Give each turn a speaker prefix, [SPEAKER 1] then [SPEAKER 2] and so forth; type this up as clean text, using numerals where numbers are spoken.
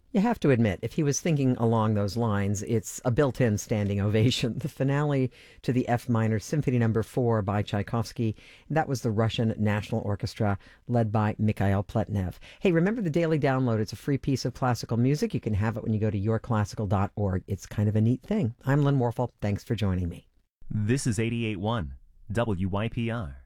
[SPEAKER 1] You have to admit, if he was thinking along those lines, it's a built in standing ovation. The finale to the F minor Symphony Number 4 by Tchaikovsky. That was the Russian National Orchestra led by Mikhail Pletnev. Hey, remember the Daily Download? It's a free piece of classical music. You can have it when you go to yourclassical.org. It's kind of a neat thing. I'm Lynn Warfel. Thanks for joining me.
[SPEAKER 2] This is 88.1 WYPR.